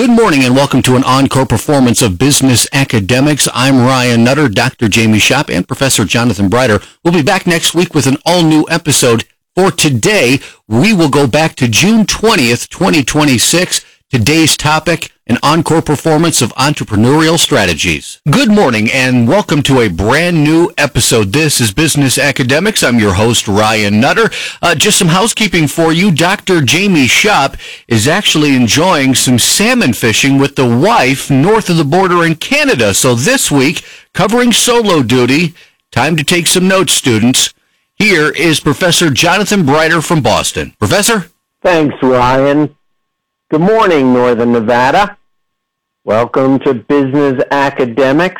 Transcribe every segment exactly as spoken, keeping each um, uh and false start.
Good morning and welcome to an encore performance of Business Academics. I'm Ryan Nutter, Doctor Jamie Shop, and Professor Jonathan Brighter. We'll be back next week with an all-new episode. For today, we will go back to June twentieth, twenty twenty-six. Today's topic, an encore performance of entrepreneurial strategies. Good morning and welcome to a brand new episode. This is Business Academics. I'm your host, Ryan Nutter. Uh, just some housekeeping for you. Doctor Jamie Shop is actually enjoying some salmon fishing with the wife north of the border in Canada. So this week, covering solo duty, time to take some notes, students. Here is Professor Jonathan Brighter from Boston. Professor? Thanks, Ryan. Good morning, Northern Nevada. Welcome to Business Academics.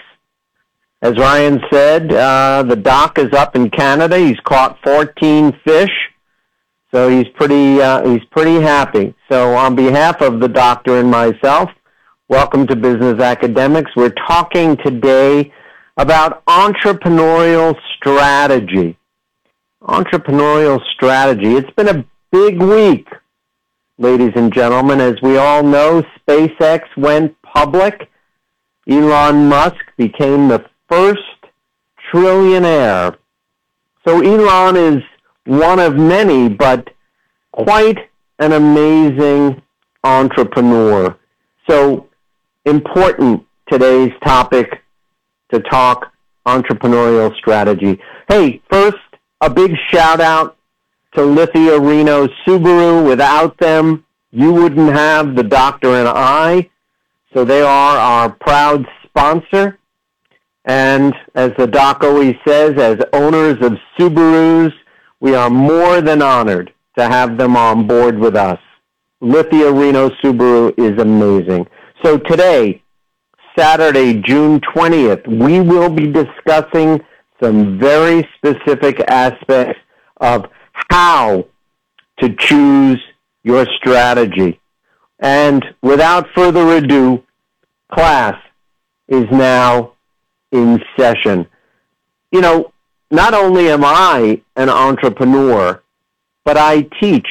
As Ryan said, uh, the doc is up in Canada. He's caught fourteen fish, so he's pretty uh, he's pretty happy. So on behalf of the doctor and myself, welcome to Business Academics. We're talking today about entrepreneurial strategy. Entrepreneurial strategy. It's been a big week, ladies and gentlemen. As we all know, SpaceX went public. Elon Musk became the first trillionaire. So Elon is one of many, but quite an amazing entrepreneur. So important, today's topic, to talk entrepreneurial strategy. Hey, first, a big shout out to Lithia Reno Subaru. Without them, you wouldn't have the doctor and I. So they are our proud sponsor. And as the doc always says, as owners of Subarus, we are more than honored to have them on board with us. Lithia Reno Subaru is amazing. So today, Saturday, June twentieth, we will be discussing some very specific aspects of how to choose your strategy. And without further ado, class is now in session. You know, not only am I an entrepreneur, but I teach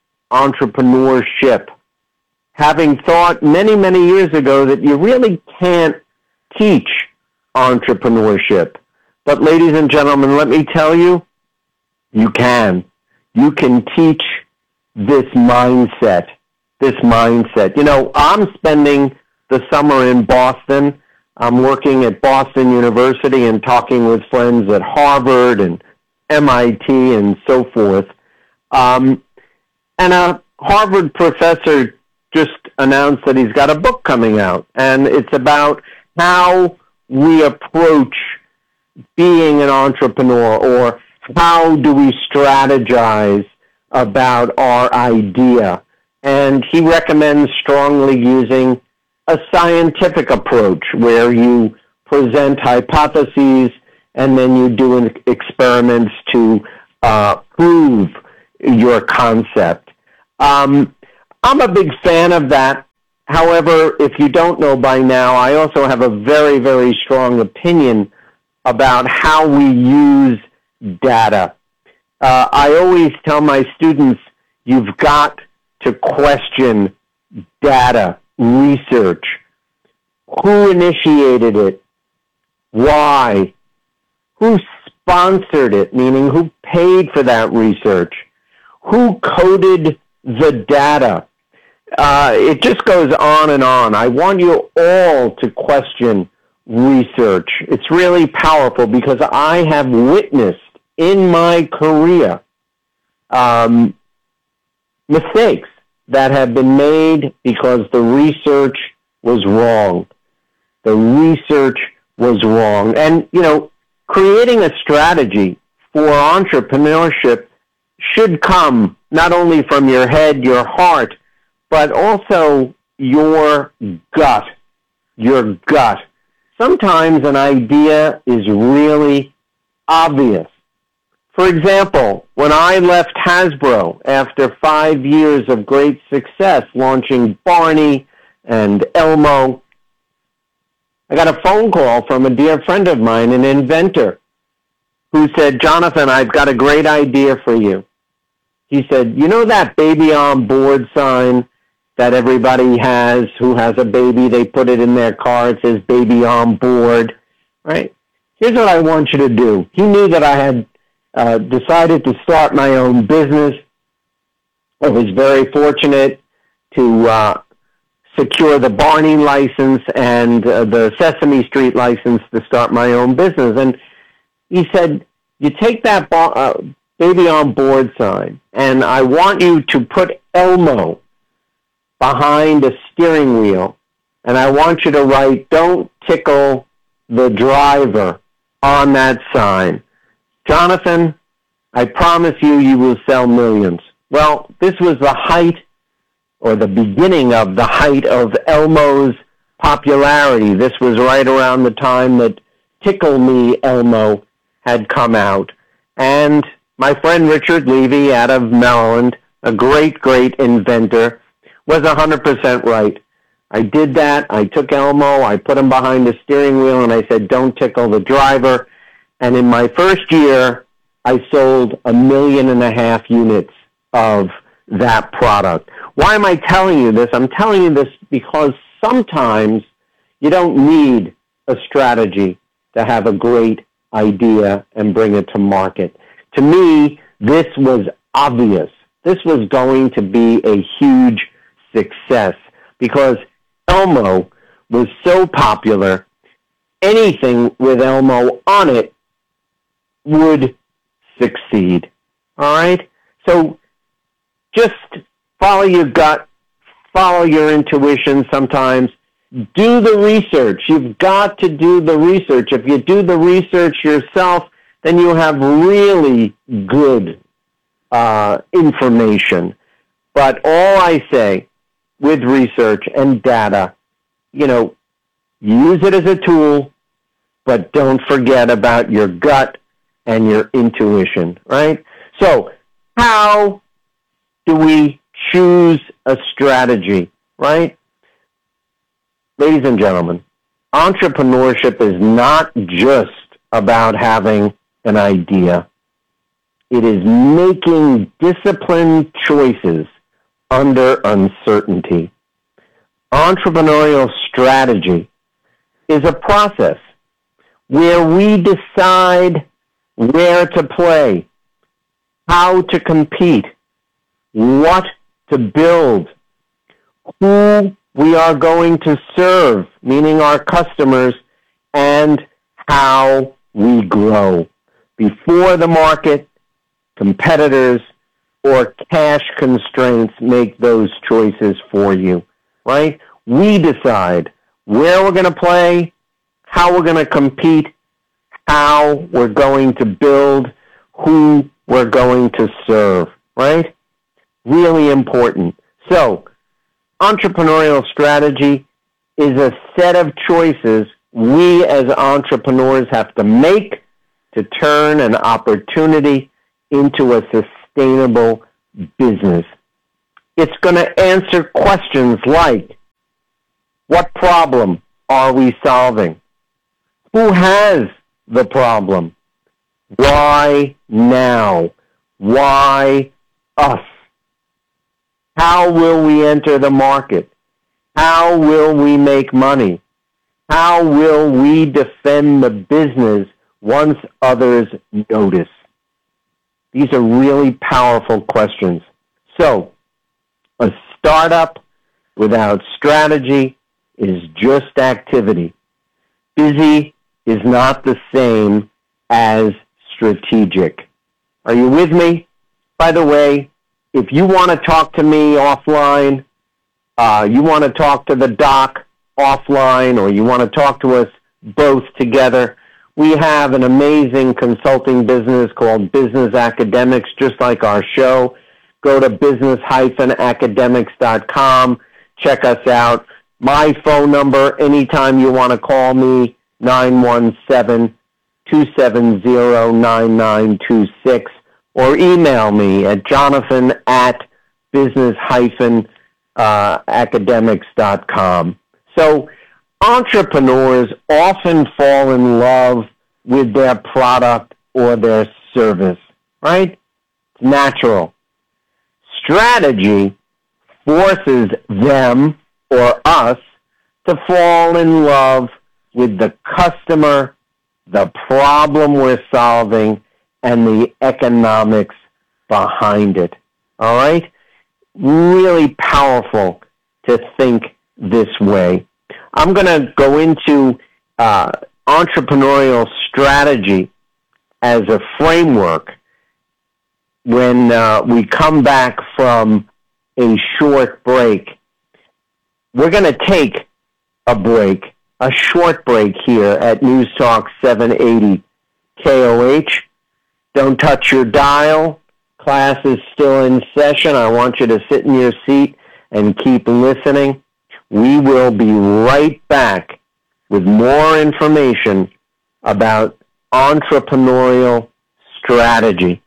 entrepreneurship, having thought many, many years ago that you really can't teach entrepreneurship. But ladies and gentlemen, let me tell you, you can. You can teach this mindset, this mindset. You know, I'm spending the summer in Boston. I'm working at Boston University and talking with friends at Harvard and M I T and so forth. Um, and a Harvard professor just announced that he's got a book coming out, and it's about how we approach being an entrepreneur, or how do we strategize about our idea. And he recommends strongly using a scientific approach where you present hypotheses and then you do experiments to uh, prove your concept. Um, I'm a big fan of that. However, if you don't know by now, I also have a very, very strong opinion about how we use data. Uh, I always tell my students, you've got to question data, research. Who initiated it? Why? Who sponsored it, meaning who paid for that research? Who coded the data? Uh, it just goes on and on. I want you all to question research. It's really powerful because I have witnessed in my career um, mistakes that have been made because the research was wrong. The research was wrong. And, you know, creating a strategy for entrepreneurship should come not only from your head, your heart, but also your gut, your gut. Sometimes an idea is really obvious. For example, when I left Hasbro after five years of great success launching Barney and Elmo, I got a phone call from a dear friend of mine, an inventor, who said, Jonathan, I've got a great idea for you. He said, you know that baby on board sign that everybody has who has a baby. They put it in their car. It says baby on board, right? Here's what I want you to do. He knew that I had uh, decided to start my own business. I was very fortunate to uh, secure the Barney license and uh, the Sesame Street license to start my own business. And he said, you take that bar, uh, baby on board sign, and I want you to put Elmo behind a steering wheel, and I want you to write, don't tickle the driver on that sign. Jonathan, I promise you, you will sell millions. Well, this was the height or the beginning of the height of Elmo's popularity. This was right around the time that Tickle Me Elmo had come out. And my friend Richard Levy out of Maryland, a great, great inventor, was one hundred percent right. I did that. I took Elmo, I put him behind the steering wheel, and I said, don't tickle the driver. And in my first year, I sold a million and a half units of that product. Why am I telling you this? I'm telling you this because sometimes you don't need a strategy to have a great idea and bring it to market. To me, this was obvious. This was going to be a huge success because Elmo was so popular, anything with Elmo on it would succeed. All right? So just follow your gut, follow your intuition sometimes. Do the research. You've got to do the research. If you do the research yourself, then you have really good uh, information. But all I say with research and data, you know, use it as a tool, but don't forget about your gut and your intuition, right? So how do we choose a strategy, right? Ladies and gentlemen, entrepreneurship is not just about having an idea. It is making disciplined choices under uncertainty. Entrepreneurial strategy is a process where we decide where to play, how to compete, what to build, who we are going to serve, meaning our customers, and how we grow. Before the market, competitors, or cash constraints make those choices for you, right? We decide where we're going to play, how we're going to compete, how we're going to build, who we're going to serve, right? Really important. So, entrepreneurial strategy is a set of choices we as entrepreneurs have to make to turn an opportunity into a sustainable business. It's going to answer questions like, what problem are we solving? Who has the problem? Why now? Why us? How will we enter the market? How will we make money? How will we defend the business once others notice? These are really powerful questions. So, a startup without strategy is just activity. Busy is not the same as strategic. Are you with me? By the way, if you want to talk to me offline, uh, you want to talk to the doc offline, or you want to talk to us both together, we have an amazing consulting business called Business Academics, just like our show. Go to business dash academics dot com. Check us out. My phone number, anytime you want to call me, nine one seven, two seven zero, nine nine two six, or email me at jonathan at business dash academics dot com. So entrepreneurs often fall in love with their product or their service, right? It's natural. Strategy forces them or us to fall in love with the customer, the problem we're solving, and the economics behind it. All right? Really powerful to think this way. I'm going to go into uh, entrepreneurial strategy as a framework when uh, we come back from a short break. We're going to take a break, a short break here at News Talk seven eighty K O H. Don't touch your dial. Class is still in session. I want you to sit in your seat and keep listening. We will be right back with more information about entrepreneurial strategy.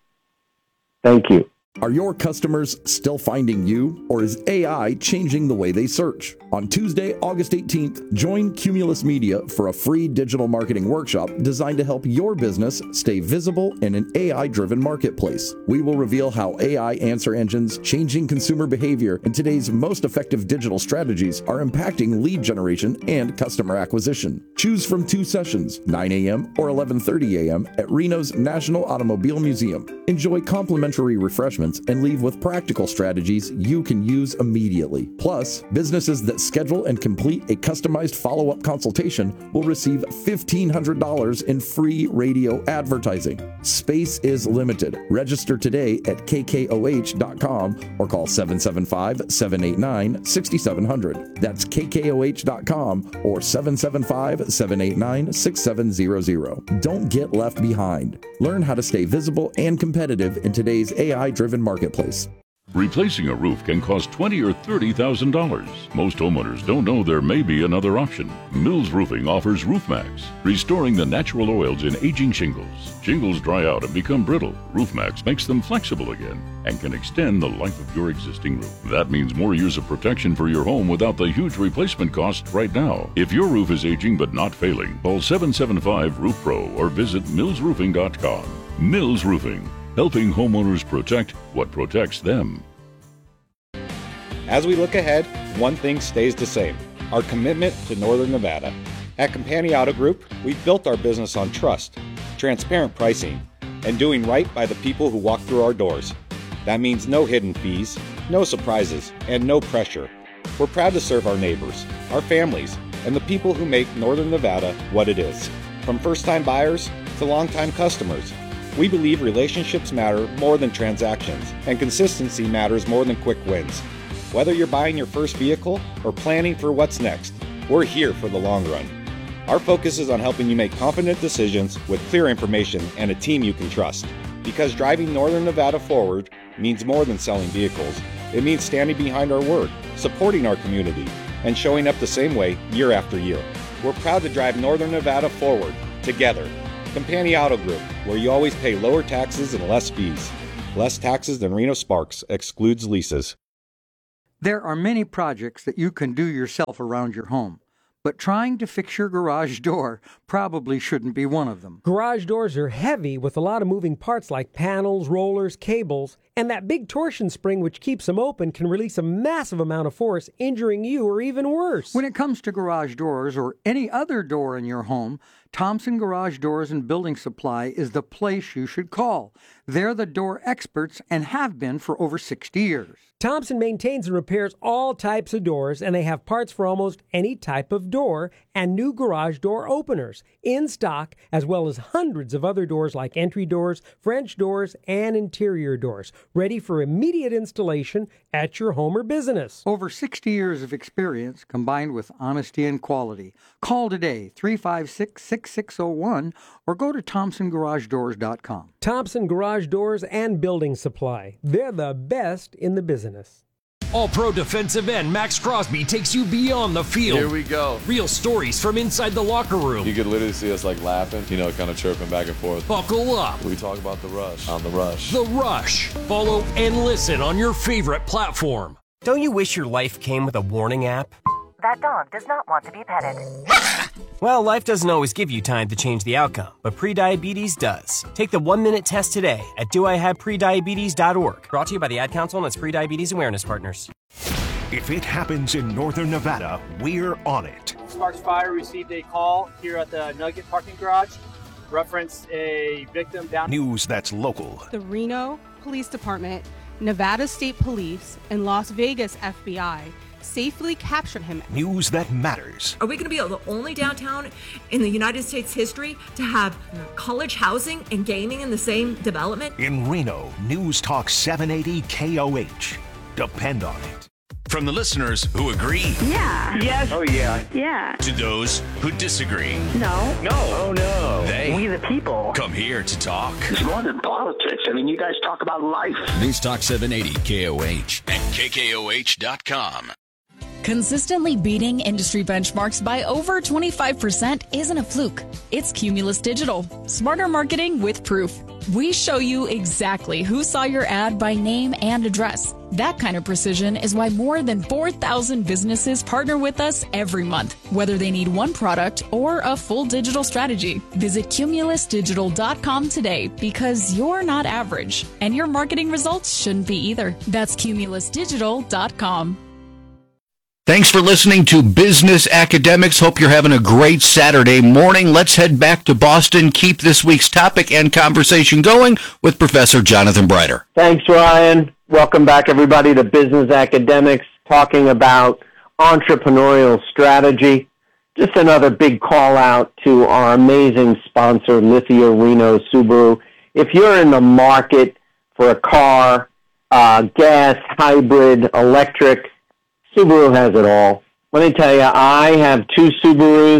Thank you. Are your customers still finding you, or is A I changing the way they search? On Tuesday, August eighteenth, join Cumulus Media for a free digital marketing workshop designed to help your business stay visible in an A I-driven marketplace. We will reveal how A I answer engines, changing consumer behavior, and today's most effective digital strategies are impacting lead generation and customer acquisition. Choose from two sessions, nine a.m. or eleven thirty a.m. at Reno's National Automobile Museum. Enjoy complimentary refreshments and leave with practical strategies you can use immediately. Plus, businesses that schedule and complete a customized follow-up consultation will receive fifteen hundred dollars in free radio advertising. Space is limited. Register today at k k o h dot com or call seven seven five, seven eight nine, six seven zero zero. That's k k o h dot com or seven seven five, seven eight nine, six seven zero zero. Don't get left behind. Learn how to stay visible and competitive in today's A I-driven marketplace. Replacing a roof can cost twenty thousand dollars or thirty thousand dollars. Most homeowners don't know there may be another option. Mills Roofing offers RoofMax, restoring the natural oils in aging shingles. Shingles dry out and become brittle. RoofMax makes them flexible again and can extend the life of your existing roof. That means more years of protection for your home without the huge replacement cost right now. If your roof is aging but not failing, call seven seven five, roof pro or visit mills roofing dot com. Mills Roofing, helping homeowners protect what protects them. As we look ahead, one thing stays the same: our commitment to Northern Nevada. At Campani Auto Group, we've built our business on trust, transparent pricing, and doing right by the people who walk through our doors. That means no hidden fees, no surprises, and no pressure. We're proud to serve our neighbors, our families, and the people who make Northern Nevada what it is. From first-time buyers to long-time customers, we believe relationships matter more than transactions, and consistency matters more than quick wins. Whether you're buying your first vehicle or planning for what's next, we're here for the long run. Our focus is on helping you make confident decisions with clear information and a team you can trust. Because driving Northern Nevada forward means more than selling vehicles. It means standing behind our word, supporting our community, and showing up the same way year after year. We're proud to drive Northern Nevada forward, together. Campani Auto Group, where you always pay lower taxes and less fees. Less taxes than Reno Sparks, excludes leases. There are many projects that you can do yourself around your home, but trying to fix your garage door probably shouldn't be one of them. Garage doors are heavy with a lot of moving parts like panels, rollers, cables, and that big torsion spring which keeps them open can release a massive amount of force, injuring you or even worse. When it comes to garage doors or any other door in your home, Thompson Garage Doors and Building Supply is the place you should call. They're the door experts and have been for over sixty years. Thompson maintains and repairs all types of doors, and they have parts for almost any type of door and new garage door openers in stock, as well as hundreds of other doors like entry doors, French doors, and interior doors, ready for immediate installation at your home or business. Over sixty years of experience combined with honesty and quality. Call today, three five six, six six zero one, or go to thompson garage doors dot com. Thompson Garage Doors and Building Supply. They're the best in the business. All-Pro defensive end Max Crosby takes you beyond the field. Here we go. Real stories from inside the locker room. You could literally see us like laughing, you know, kind of chirping back and forth. Buckle up. We talk about the rush on The Rush. The Rush. Follow and listen on your favorite platform. Don't you wish your life came with a warning app? That dog does not want to be petted. Well, life doesn't always give you time to change the outcome, but prediabetes does. Take the one-minute test today at do I have prediabetes dot org. Brought to you by the Ad Council and its Prediabetes Awareness Partners. If it happens in Northern Nevada, we're on it. Sparks Fire received a call here at the Nugget parking garage. Reference a victim down. News that's local. The Reno Police Department, Nevada State Police, and Las Vegas F B I safely captured him. News that matters. Are we going to be the only downtown in the United States history to have college housing and gaming in the same development? In Reno, News Talk seven eighty K O H. Depend on it. From the listeners who agree. Yeah. Yes. Oh, yeah. Yeah. To those who disagree. No. No. Oh, no. They. We the people. Come here to talk. It's more than politics. I mean, you guys talk about life. News Talk seven eighty K O H and K K O H dot com. Consistently beating industry benchmarks by over twenty-five percent isn't a fluke. It's Cumulus Digital. Smarter marketing with proof. We show you exactly who saw your ad by name and address. That kind of precision is why more than four thousand businesses partner with us every month, whether they need one product or a full digital strategy. Visit Cumulus Digital dot com today because you're not average, and your marketing results shouldn't be either. That's Cumulus Digital dot com. Thanks for listening to Business Academics. Hope you're having a great Saturday morning. Let's head back to Boston, keep this week's topic and conversation going with Professor Jonathan Breider. Thanks, Ryan. Welcome back, everybody, to Business Academics, talking about entrepreneurial strategy. Just another big call out to our amazing sponsor, Lithia Reno Subaru. If you're in the market for a car, uh, gas, hybrid, electric, Subaru has it all. Let me tell you, I have two Subarus.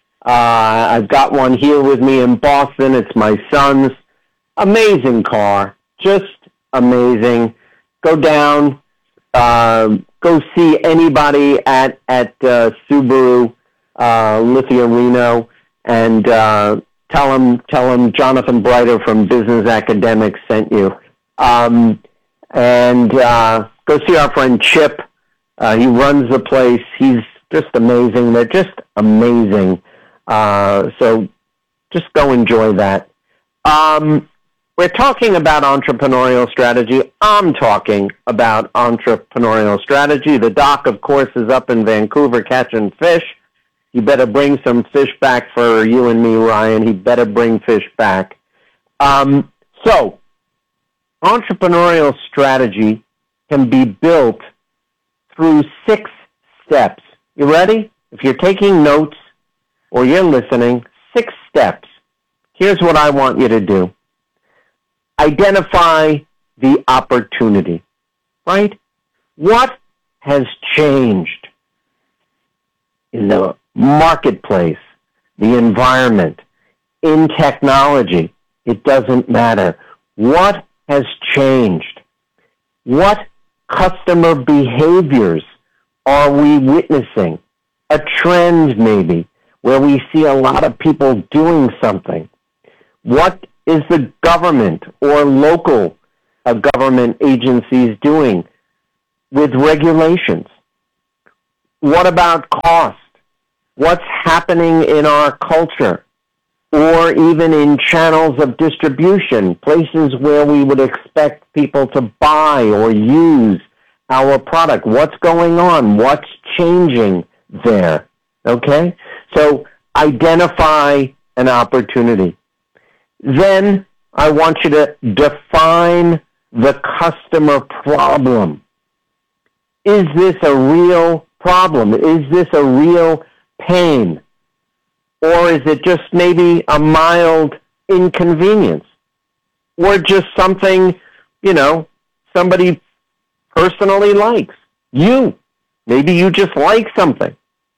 Uh, I've got one here with me in Boston. It's my son's. Amazing car. Just amazing. Go down, uh, go see anybody at, at uh, Subaru, uh, Lithia Reno, and uh, tell them, tell them Jonathan Breider from Business Academics sent you. Um, and uh, go see our friend Chip. Uh, he runs the place. He's just amazing. They're just amazing. Uh, so just go enjoy that. Um, we're talking about entrepreneurial strategy. I'm talking about entrepreneurial strategy. The doc, of course, is up in Vancouver catching fish. You better bring some fish back for you and me, Ryan. He better bring fish back. Um, so entrepreneurial strategy can be built through six steps. You ready? If you're taking notes or you're listening, six steps. Here's what I want you to do. Identify the opportunity, right? What has changed in the marketplace, the environment, in technology? It doesn't matter. What has changed? What customer behaviors are we witnessing? A trend, maybe, where we see a lot of people doing something. What is the government or local uh, government agencies doing with regulations? What about cost? What's happening in our culture? Or even in channels of distribution, places where we would expect people to buy or use our product. What's going on? What's changing there? Okay? So identify an opportunity. Then I want you to define the customer problem. Is this a real problem? Is this a real pain? Or is it just maybe a mild inconvenience? Or just something, you know, somebody personally likes? You. Maybe you just like something.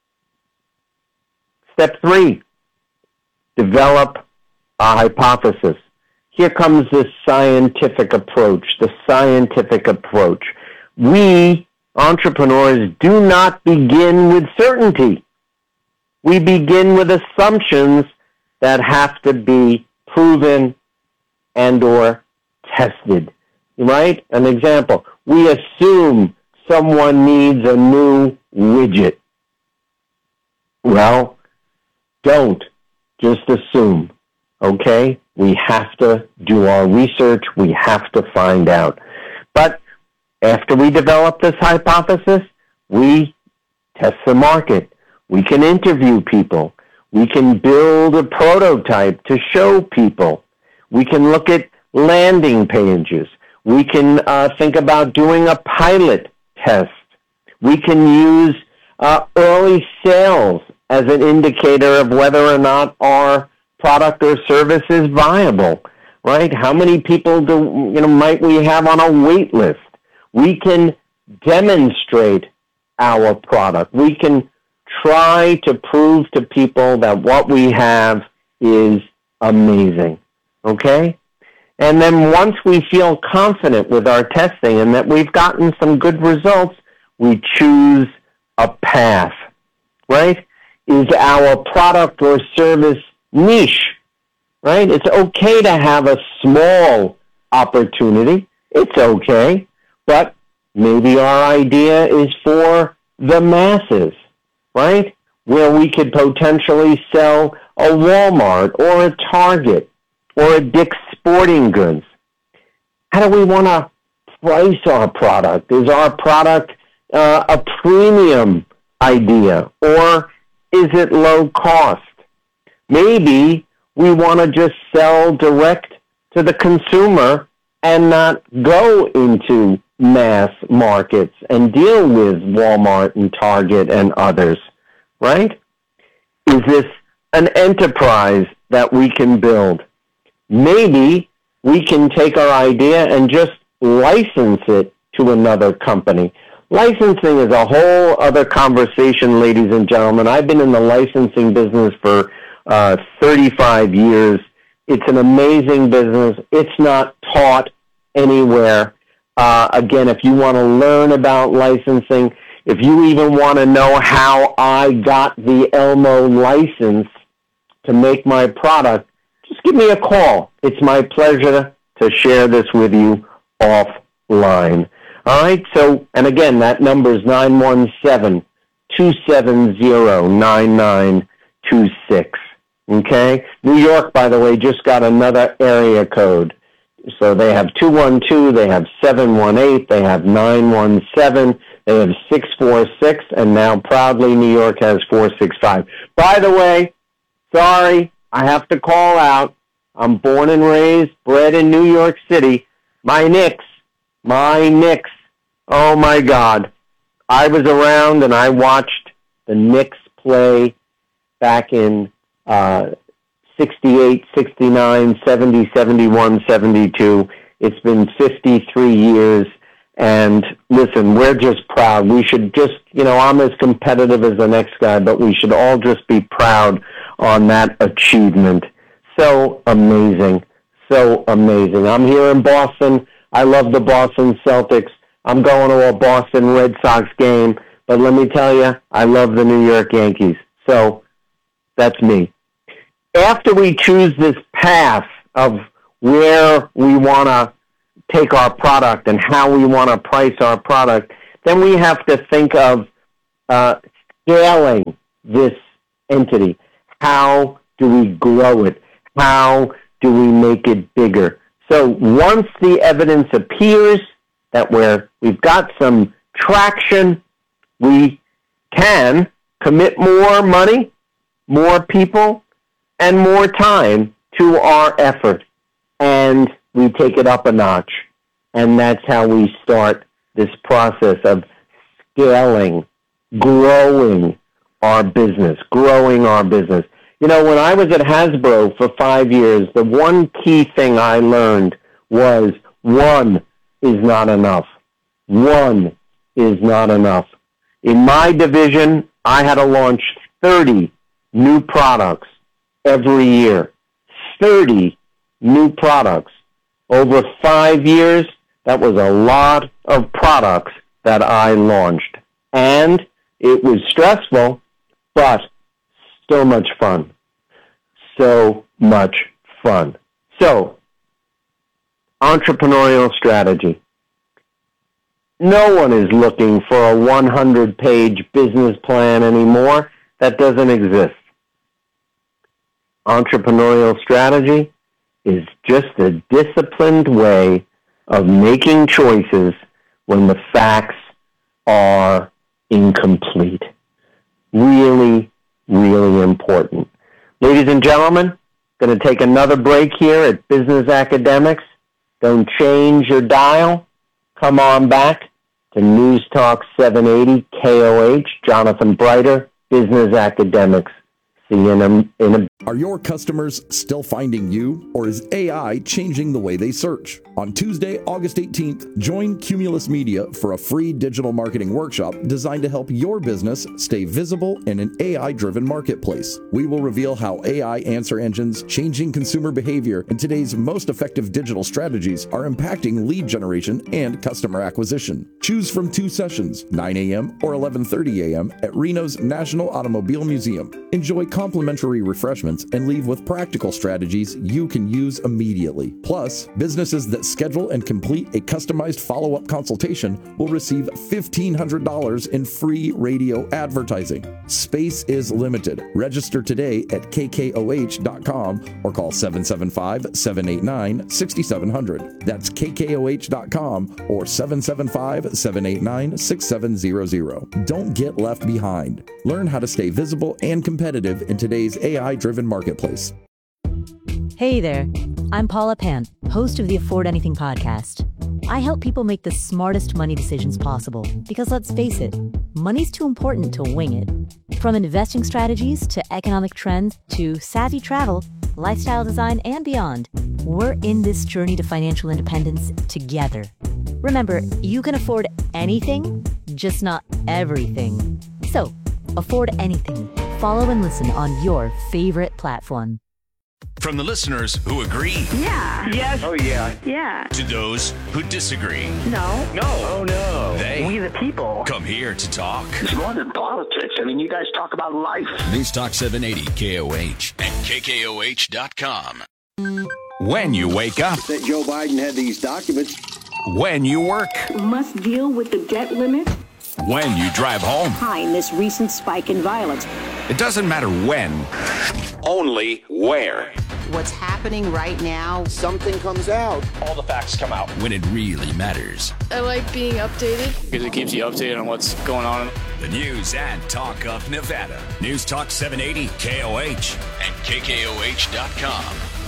Step three, develop a hypothesis. Here comes this scientific approach, the scientific approach. We, entrepreneurs, do not begin with certainty. We begin with assumptions that have to be proven and or tested, right? An example, we assume someone needs a new widget. Well, don't just assume, okay? We have to do our research. We have to find out. But after we develop this hypothesis, we test the market. We can interview people. We can build a prototype to show people. We can look at landing pages. We can uh, think about doing a pilot test. We can use uh, early sales as an indicator of whether or not our product or service is viable, right? How many people do, you know, might we have on a wait list? We can demonstrate our product. We can try to prove to people that what we have is amazing, okay? And then once we feel confident with our testing and that we've gotten some good results, we choose a path, right? Is our product or service niche, right? It's okay to have a small opportunity. It's okay. But maybe our idea is for the masses, right? Where we could potentially sell a Walmart or a Target or a Dick's Sporting Goods. How do we want to price our product? Is our product uh, a premium idea, or is it low cost? Maybe we want to just sell direct to the consumer and not go into mass markets and deal with Walmart and Target and others, right? Is this an enterprise that we can build? Maybe we can take our idea and just license it to another company. Licensing is a whole other conversation, ladies and gentlemen. I've been in the licensing business for uh, thirty-five years. It's an amazing business. It's not taught anywhere. Uh, again, if you want to learn about licensing, if you even want to know how I got the Elmo license to make my product, just give me a call. It's my pleasure to share this with you offline. All right, so, and again, that number is nine one seven, two seven zero, nine nine two six, okay? New York, by the way, just got another area code. So they have two one two, they have seven one eight, they have nine one seven, they have six four six, and now proudly New York has four six five. By the way, sorry, I have to call out. I'm born and raised, bred in New York City. My Knicks, my Knicks. Oh, my God. I was around and I watched the Knicks play back in uh, sixty-eight, sixty-nine, seventy, seventy-one, seventy-two. It's been fifty-three years. And listen, we're just proud. We should just, you know, I'm as competitive as the next guy, but we should all just be proud on that achievement. So amazing. So amazing. I'm here in Boston. I love the Boston Celtics. I'm going to a Boston Red Sox game. But let me tell you, I love the New York Yankees. So that's me. After we choose this path of where we want to take our product and how we want to price our product, then we have to think of uh, scaling this entity. How do we grow it? How do we make it bigger? So once the evidence appears that we're, we've got some traction, we can commit more money, more people, and more time to our effort. And we take it up a notch. And that's how we start this process of scaling, growing our business, growing our business. You know, when I was at Hasbro for five years, the one key thing I learned was one is not enough. One is not enough. In my division, I had to launch thirty new products every year. thirty new products. Over five years, that was a lot of products that I launched. And it was stressful, but so much fun. So much fun. So, entrepreneurial strategy. No one is looking for a one hundred page business plan anymore. That doesn't exist. Entrepreneurial strategy is just a disciplined way of making choices when the facts are incomplete. Really, really important. Ladies and gentlemen, going to take another break here at Business Academics. Don't change your dial. Come on back to News Talk seven eighty K O H. Jonathan Brighter, Business Academics. See you in a, in a... Are your customers still finding you, or is A I changing the way they search? On Tuesday, August eighteenth, join Cumulus Media for a free digital marketing workshop designed to help your business stay visible in an A I-driven marketplace. We will reveal how A I answer engines, changing consumer behavior, and today's most effective digital strategies are impacting lead generation and customer acquisition. Choose from two sessions, nine a.m. or eleven thirty a.m. at Reno's National Automobile Museum. Enjoy complimentary refreshments and leave with practical strategies you can use immediately. Plus, businesses that schedule and complete a customized follow-up consultation will receive fifteen hundred dollars in free radio advertising. Space is limited. Register today at K K O H dot com or call seven seven five, seven eight nine, six seven zero zero. That's K K O H dot com or seven seven five, seven eight nine, six seven zero zero. Don't get left behind. Learn how to stay visible and competitive in today's A I-driven marketplace. Hey there, I'm Paula Pant, host of the Afford Anything podcast. I help people make the smartest money decisions possible because, let's face it, money's too important to wing it. From investing strategies to economic trends to savvy travel, lifestyle design, and beyond, we're in this journey to financial independence together. Remember, you can afford anything, just not everything. So, afford anything. Follow and listen on your favorite platform. From the listeners who agree. Yeah. Yes. Oh, yeah. Yeah. To those who disagree. No. No. Oh, no. They We the people. come here to talk. It's more than politics. I mean, you guys talk about life. News Talk seven eighty K O H and K K O H dot com. When you wake up. That Joe Biden had these documents. When you work. Must deal with the debt limit. When you drive home. Behind this recent spike in violence. It doesn't matter when, only where. What's happening right now, something comes out. All the facts come out. When it really matters. I like being updated. Because it keeps you updated on what's going on. The news and talk of Nevada. News Talk seven eighty K O H and K K O H dot com.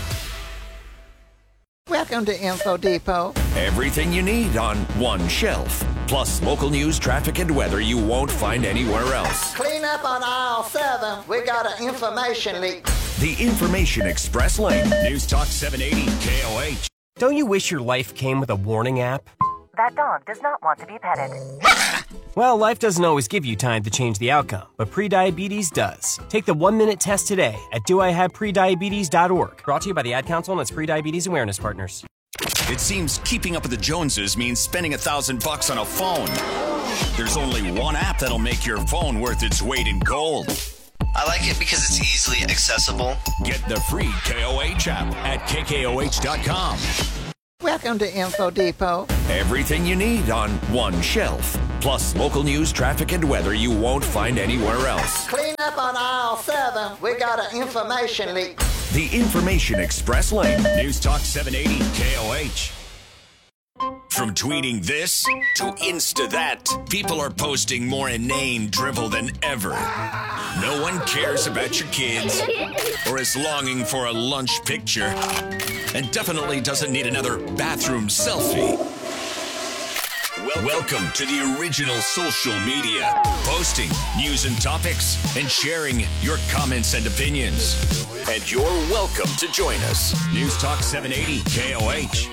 Welcome to Info Depot. Everything you need on one shelf. Plus local news, traffic, and weather you won't find anywhere else. Clean up on aisle seven. We got an information leak. The Information Express Lane. News Talk seven eighty K O H. Don't you wish your life came with a warning app? That dog does not want to be petted. Well, life doesn't always give you time to change the outcome, but prediabetes does. Take the one-minute test today at do I have prediabetes dot org. Brought to you by the Ad Council and its Prediabetes Awareness Partners. It seems keeping up with the Joneses means spending a thousand bucks on a phone. There's only one app that'll make your phone worth its weight in gold. I like it because it's easily accessible. Get the free K O H app at K K O H dot com. Welcome to Info Depot. Everything you need on one shelf. Plus local news, traffic, and weather you won't find anywhere else. Clean up on aisle seven. We got an information leak. The Information Express Lane. News Talk seven eighty K O H. From tweeting this to Insta that, people are posting more inane drivel than ever. No one cares about your kids or is longing for a lunch picture and definitely doesn't need another bathroom selfie. Welcome to the original social media, posting news and topics and sharing your comments and opinions. And you're welcome to join us. News Talk seven eighty K O H.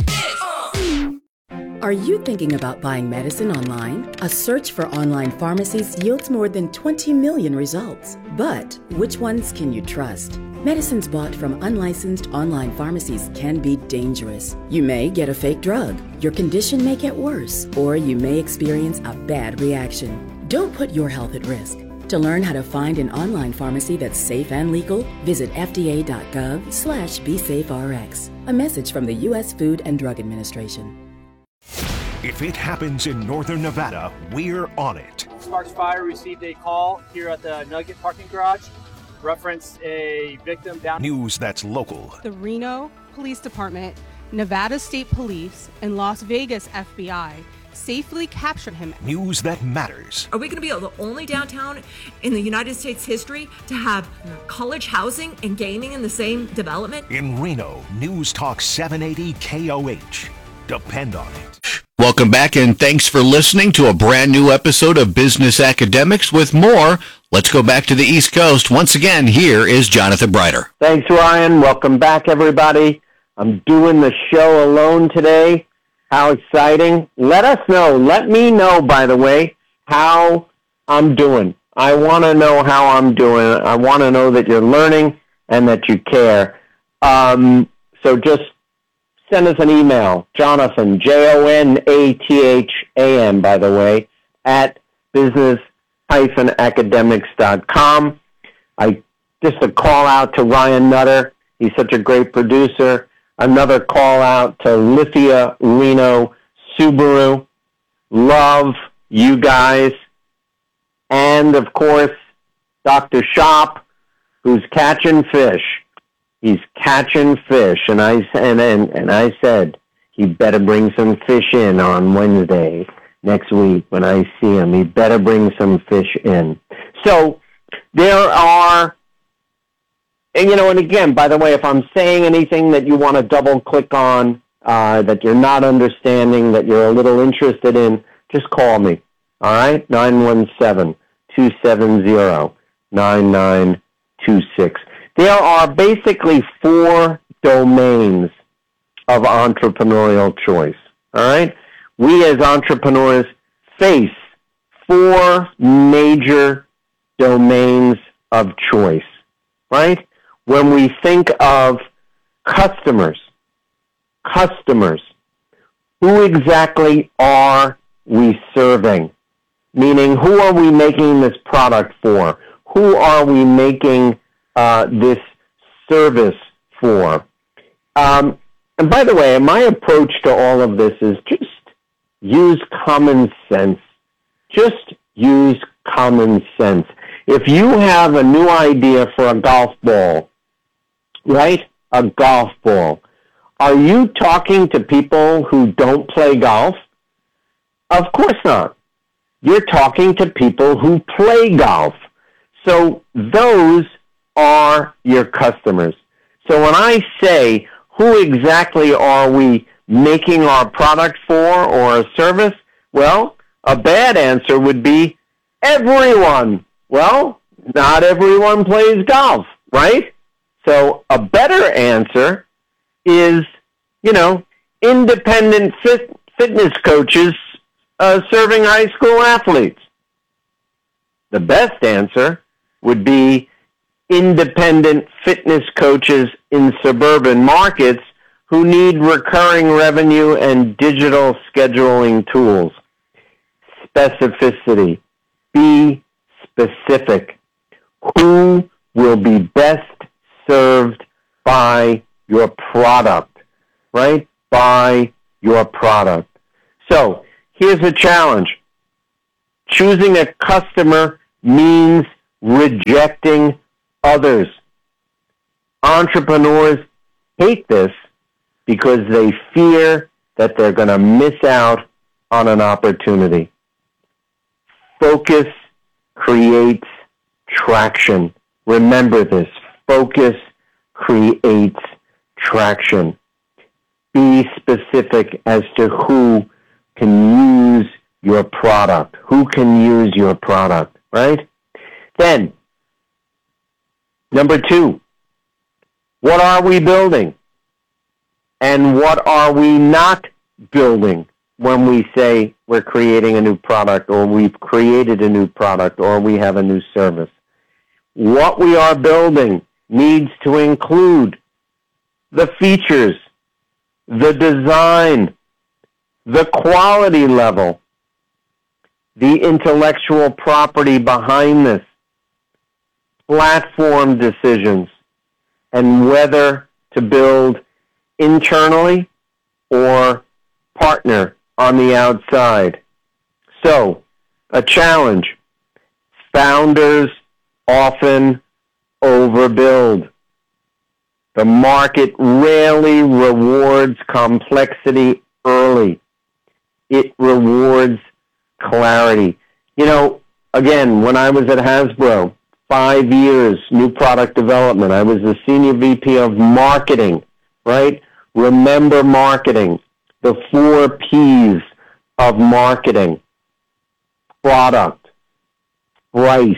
Are you thinking about buying medicine online? A search for online pharmacies yields more than twenty million results. But which ones can you trust? Medicines bought from unlicensed online pharmacies can be dangerous. You may get a fake drug, your condition may get worse, or you may experience a bad reaction. Don't put your health at risk. To learn how to find an online pharmacy that's safe and legal, visit F D A dot gov slash be safe R X. A message from the U S Food and Drug Administration. If it happens in northern Nevada, we're on it. Sparks Fire received a call here at the Nugget parking garage. Reference a victim down. News that's local. The Reno Police Department, Nevada State Police, and Las Vegas F B I safely captured him. News that matters. Are we going to be the only downtown in the United States history to have college housing and gaming in the same development? In Reno, News Talk seven eighty K O H. Depend on it. Welcome back, and thanks for listening to a brand new episode of Business Academics. With more, let's go back to the East Coast. Once again, here is Jonathan Breider. Thanks, Ryan. Welcome back, everybody. I'm doing the show alone today. How exciting. Let us know. Let me know, by the way, how I'm doing. I want to know how I'm doing. I want to know that you're learning and that you care. Um, so just send us an email, Jonathan, J O N A T H A N, by the way, at business dash academics dot com. I just a call out to Ryan Nutter. He's such a great producer. Another call out to Lithia Reno Subaru. Love you guys. And, of course, Doctor Shop, who's catching fish. He's catching fish. And I, and, and, and I said he better bring some fish in on Wednesday next week when I see him. He better bring some fish in. So there are... And, you know, and again, by the way, if I'm saying anything that you want to double-click on, uh, that you're not understanding, that you're a little interested in, just call me, all right? nine one seven, two seven zero, nine nine two six. There are basically four domains of entrepreneurial choice, all right? We as entrepreneurs face four major domains of choice, right? When we think of customers, customers, who exactly are we serving? Meaning, who are we making this product for? Who are we making uh, this service for? Um, and by the way, my approach to all of this is just use common sense. Just use common sense. If you have a new idea for a golf ball, right? A golf ball. Are you talking to people who don't play golf? Of course not. You're talking to people who play golf. So those are your customers. So when I say, who exactly are we making our product for or a service? Well, a bad answer would be everyone. Well, not everyone plays golf, right? So a better answer is, you know, independent fit, fitness coaches uh, serving high school athletes. The best answer would be independent fitness coaches in suburban markets who need recurring revenue and digital scheduling tools. Specificity. Be specific. Who will be best served by your product, right? By your product. So here's a challenge. Choosing a customer means rejecting others. Entrepreneurs hate this because they fear that they're going to miss out on an opportunity. Focus creates traction. Remember this. Focus creates traction. Be specific as to who can use your product. Who can use your product, right? Then, number two, what are we building? And what are we not building when we say we're creating a new product or we've created a new product or we have a new service? What we are building needs to include the features, the design, the quality level, the intellectual property behind this, platform decisions, and whether to build internally or partner on the outside. So, a challenge. Founders often overbuild. The market rarely rewards complexity early. It rewards clarity. You know, again, when I was at Hasbro, five years, new product development, I was the Senior V P of Marketing, right? Remember marketing, the four P's of marketing: product, price,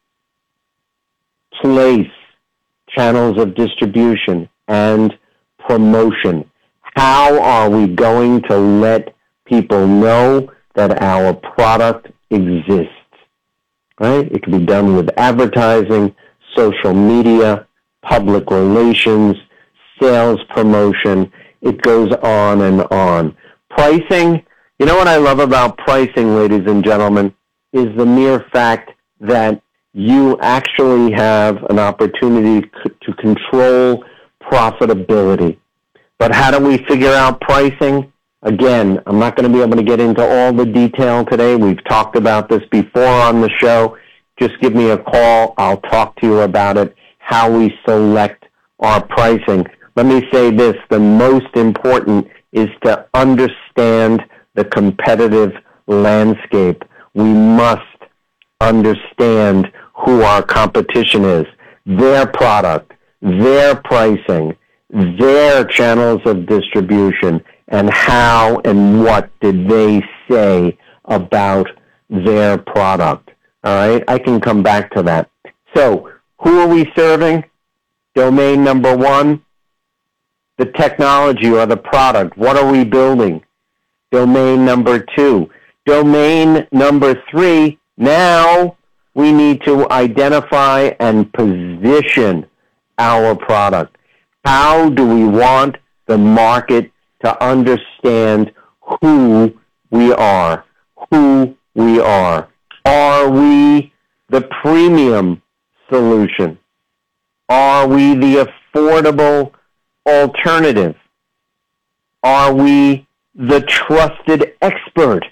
place, channels of distribution, and promotion. How are we going to let people know that our product exists? Right? It can be done with advertising, social media, public relations, sales promotion. It goes on and on. Pricing, you know what I love about pricing, ladies and gentlemen, is the mere fact that you actually have an opportunity to control profitability. But how do we figure out pricing? Again, I'm not going to be able to get into all the detail today. We've talked about this before on the show. Just give me a call. I'll talk to you about it, how we select our pricing. Let me say this. The most important is to understand the competitive landscape. We must understand who our competition is, their product, their pricing, their channels of distribution, and how and what did they say about their product. All right? I can come back to that. So, who are we serving? Domain number one, the technology or the product. What are we building? Domain number two. Domain number three, now we need to identify and position our product. How do we want the market to understand who we are? Who we are. Are we the premium solution? Are we the affordable alternative? Are we the trusted expert?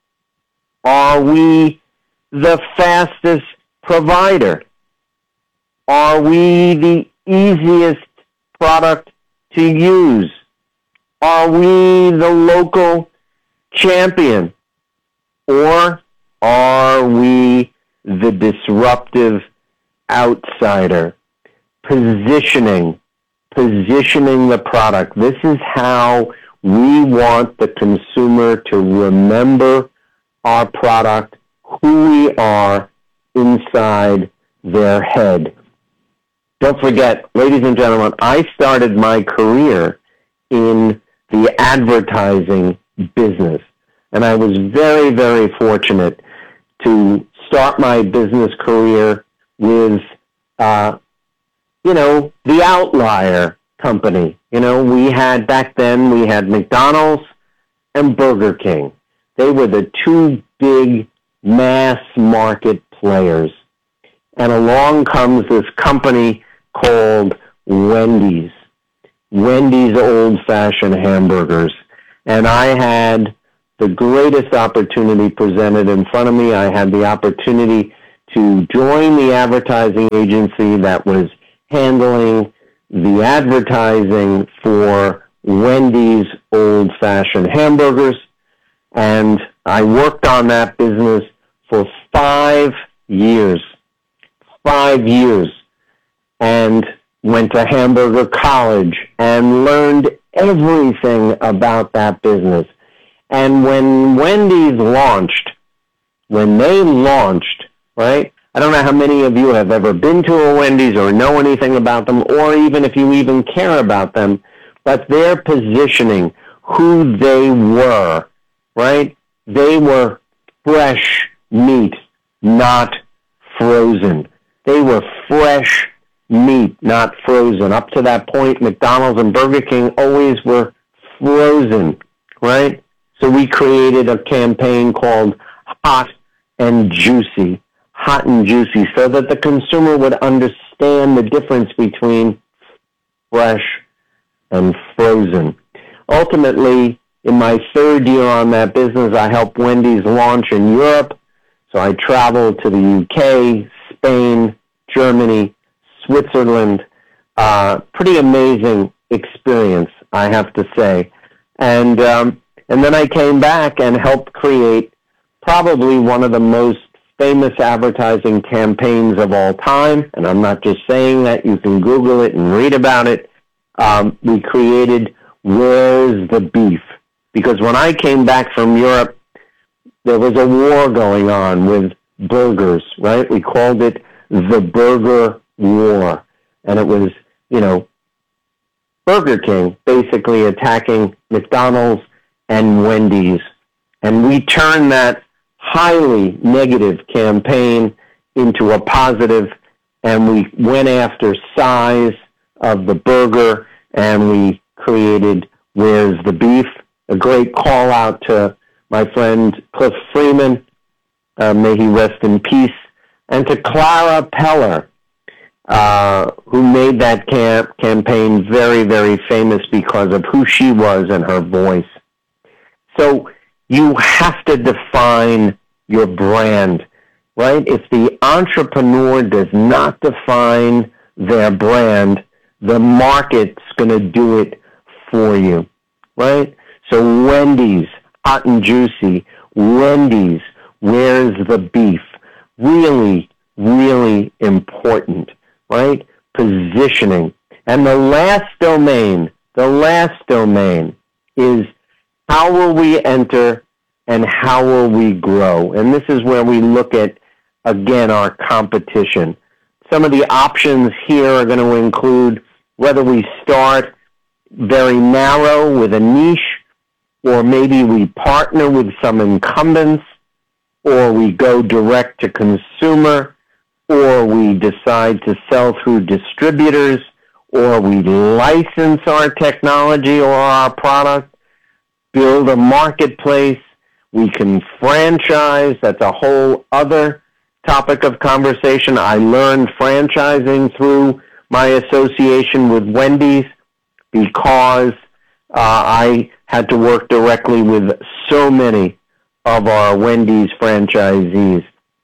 Are we the fastest provider? Are we the easiest product to use? Are we the local champion? Or are we the disruptive outsider? Positioning, positioning the product. This is how we want the consumer to remember our product, who we are inside their head. Don't forget, ladies and gentlemen, I started my career in the advertising business. And I was very, very fortunate to start my business career with, uh, you know, the Outlier company. You know, we had, back then, we had McDonald's and Burger King. They were the two big mass market players. And along comes this company called Wendy's. Wendy's old-fashioned hamburgers. And I had the greatest opportunity presented in front of me. I had the opportunity to join the advertising agency that was handling the advertising for Wendy's old-fashioned hamburgers. And I worked on that business for five years. Five years. And went to hamburger college and learned everything about that business. And when Wendy's launched, when they launched, right, I don't know how many of you have ever been to a Wendy's or know anything about them, or even if you even care about them, but their positioning, who they were, right? They were fresh meat, not frozen. They were fresh meat, not frozen. Up to that point, McDonald's and Burger King always were frozen, right? So we created a campaign called Hot and Juicy, Hot and Juicy, so that the consumer would understand the difference between fresh and frozen. Ultimately, in my third year on that business, I helped Wendy's launch in Europe. So I traveled to the U K, Spain, Germany, Switzerland. Uh, pretty amazing experience, I have to say. And um, And then I came back and helped create probably one of the most famous advertising campaigns of all time. And I'm not just saying that. You can Google it and read about it. Um, we created Where's the Beef? Because when I came back from Europe, there was a war going on with burgers, right? We called it the Burger War. And it was, you know, Burger King basically attacking McDonald's and Wendy's. And we turned that highly negative campaign into a positive, and we went after size of the burger, and we created Where's the Beef? A great call out to my friend Cliff Freeman, uh, may he rest in peace, and to Clara Peller, uh, who made that camp campaign very, very famous because of who she was and her voice. So you have to define your brand, right? If the entrepreneur does not define their brand, the market's going to do it for you, right? So Wendy's, hot and juicy. Wendy's, Where's the Beef? Really, really important, right? Positioning. And the last domain, the last domain is how will we enter and how will we grow? And this is where we look at, again, our competition. Some of the options here are going to include whether we start very narrow with a niche, or maybe we partner with some incumbents, or we go direct to consumer, or we decide to sell through distributors, or we license our technology or our product, build a marketplace. We can franchise. That's a whole other topic of conversation. I learned franchising through my association with Wendy's because uh, I had to work directly with so many of our Wendy's franchisees.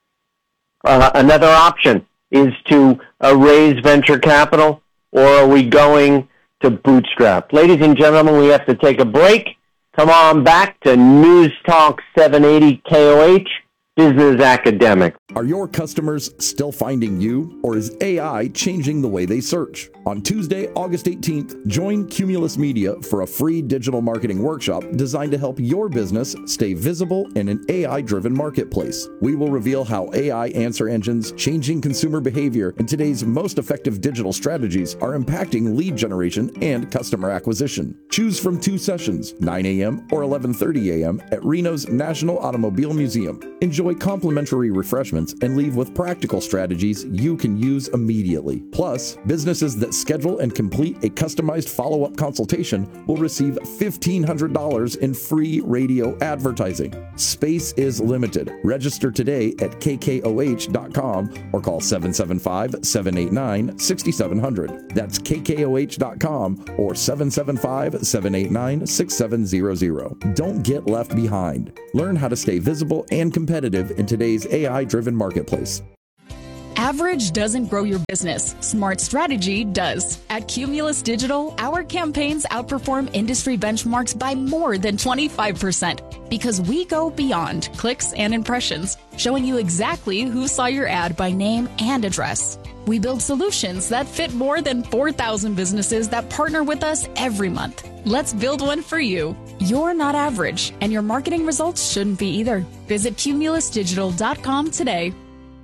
Uh, another option is to uh, raise venture capital, or are we going to bootstrap? Ladies and gentlemen, we have to take a break. Come on back to News Talk seven eighty K O H, Business Academic. Are your customers still finding you, or is A I changing the way they search? On Tuesday, August eighteenth, join Cumulus Media for a free digital marketing workshop designed to help your business stay visible in an A I-driven marketplace. We will reveal how A I answer engines, changing consumer behavior, and today's most effective digital strategies are impacting lead generation and customer acquisition. Choose from two sessions, nine a.m. or eleven thirty a.m. at Reno's National Automobile Museum. Enjoy complimentary refreshments and leave with practical strategies you can use immediately. Plus, businesses that schedule and complete a customized follow-up consultation will receive fifteen hundred dollars in free radio advertising. Space is limited. Register today at k k o h dot com or call seven seven five, seven eight nine, six seven zero zero. That's k k o h dot com or seven seven five, seven eight nine, six seven zero zero. Don't get left behind. Learn how to stay visible and competitive in today's A I-driven marketplace. Average doesn't grow your business. Smart strategy does. At Cumulus Digital, our campaigns outperform industry benchmarks by more than twenty-five percent because we go beyond clicks and impressions, showing you exactly who saw your ad by name and address. We build solutions that fit more than four thousand businesses that partner with us every month. Let's build one for you. You're not average, and your marketing results shouldn't be either. Visit cumulus digital dot com today.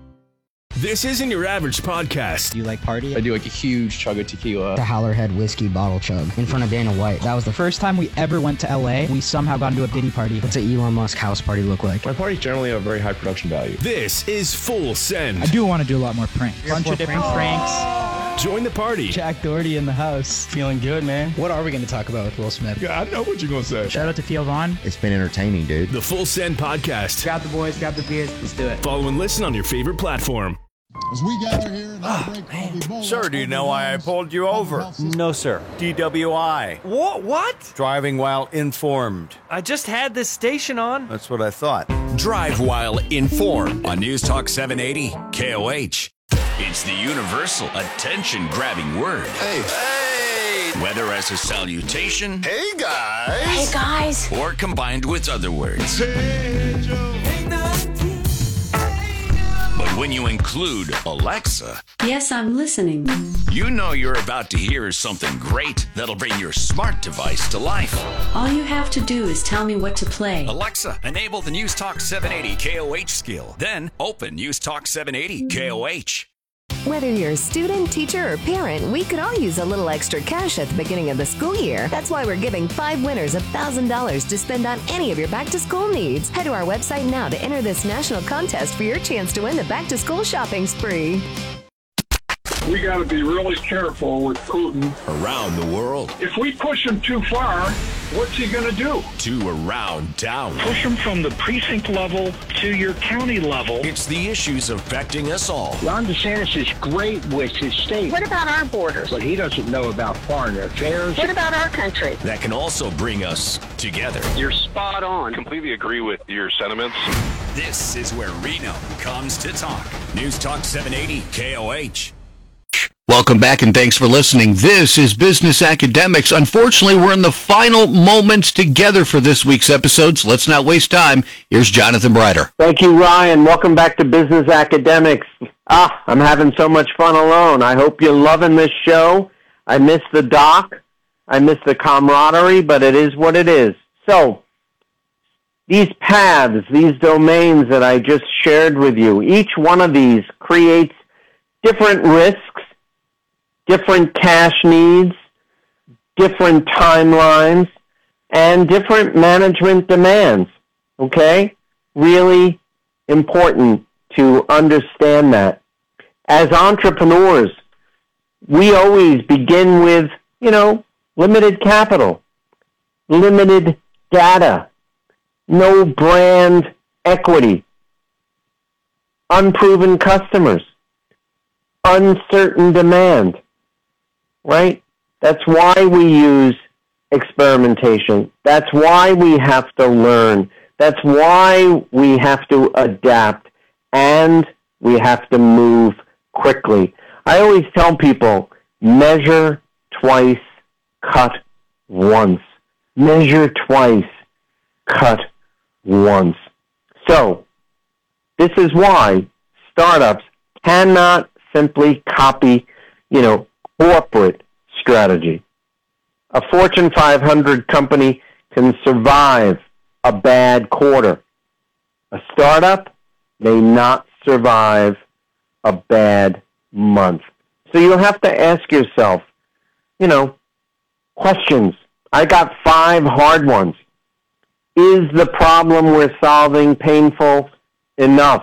This isn't your average podcast. You like party? I do like a huge chug of tequila. The Howlerhead whiskey bottle chug in front of Dana White. That was the first time we ever went to L A. We somehow got into a Diddy party. What's an Elon Musk house party look like? My parties generally have very high production value. This is Full Send. I do want to do a lot more pranks. Bunch of different pranks. pranks. Join the party. Jack Doherty in the house. Feeling good, man. What are we going to talk about with Will Smith? Yeah, I know what you're going to say. Shout out to Theo Vaughn. It's been entertaining, dude. The Full Send podcast. Grab the boys, grab the beers. Let's do it. Follow and listen on your favorite platform. As we gather here in oh, break, Sir, do you know why I pulled you over? No, sir. D W I. What? What? Driving while informed. I just had this station on. That's what I thought. Drive while informed on News Talk seven eighty K O H. It's the universal attention-grabbing word. Hey. Hey! Whether as a salutation, Hey, guys. Hey, guys, or combined with other words. But when you include Alexa, Yes, I'm listening. you know you're about to hear something great that'll bring your smart device to life. All you have to do is tell me what to play. Alexa, enable the News Talk seven eighty K O H skill. Then open News Talk seven eighty K O H. Whether you're a student, teacher, or parent, we could all use a little extra cash at the beginning of the school year. That's why we're giving five winners one thousand dollars to spend on any of your back-to-school needs. Head to our website now to enter this national contest for your chance to win the back-to-school shopping spree. We got to be really careful with Putin. Around the world. If we push him too far, what's he going to do? To around town. Push him from the precinct level to your county level. It's the issues affecting us all. Ron DeSantis is great with his state. What about our borders? But he doesn't know about foreign affairs. What about our country? That can also bring us together. You're spot on. Completely agree with your sentiments. This is where Reno comes to talk. News Talk seven eighty K O H. Welcome back and thanks for listening. This is Business Academics. Unfortunately, we're in the final moments together for this week's episode, so let's not waste time. Here's Jonathan Breider. Thank you, Ryan. Welcome back to Business Academics. Ah, I'm having so much fun alone. I hope you're loving this show. I miss the doc. I miss the camaraderie, but it is what it is. So, these paths, these domains that I just shared with you, each one of these creates different risks, different cash needs, different timelines, and different management demands, okay? Really important to understand that. As entrepreneurs, we always begin with, you know, limited capital, limited data, no brand equity, unproven customers, uncertain demand. Right? That's why we use experimentation. That's why we have to learn. That's why we have to adapt, and we have to move quickly. I always tell people, measure twice, cut once. Measure twice, cut once. So, this is why startups cannot simply copy, you know, corporate strategy. A Fortune five hundred company can survive a bad quarter. A startup may not survive a bad month. So you'll have to ask yourself, you know, questions. I got five hard ones. Is the problem we're solving painful enough?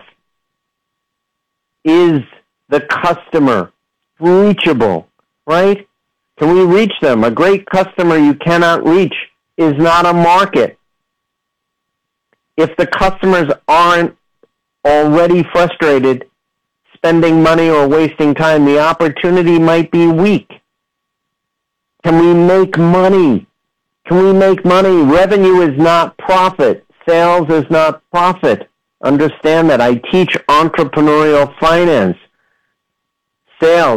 Is the customer reachable? Right? Can we reach them? A great customer you cannot reach is not a market. If the customers aren't already frustrated, spending money or wasting time, the opportunity might be weak. Can we make money? Can we make money? Revenue is not profit. Sales is not profit. Understand that. I teach entrepreneurial finance. Sales